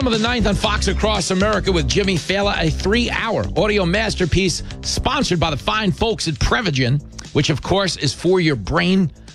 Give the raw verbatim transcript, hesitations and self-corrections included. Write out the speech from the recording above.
Bottom of the ninth on Fox Across America with Jimmy Fallon, a three-hour audio masterpiece sponsored by the fine folks at Prevagen, which, of course, is for your brain.